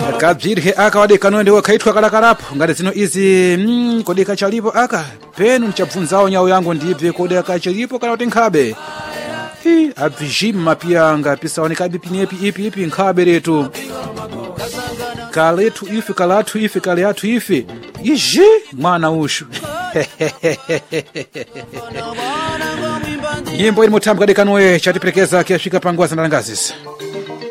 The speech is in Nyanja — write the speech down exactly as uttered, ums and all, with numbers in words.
kabzirhe aka wadeka noende wakaitwa kalakalapo ngati zino izi mm, kodeka chalipo aka penu nchabvunzawo nyawo yangu ndibve kodeka chalipo kana kuti nkhabe hi abvijima mapiyanga pisaonekabe pinepi ipi ipi nkhabe letu kaletu ife kalatu ife kale atu ife iji mwana ushu nyimbo ili mutambu kadekanowe chatiperekeza kiafika panguwa zandarangazisi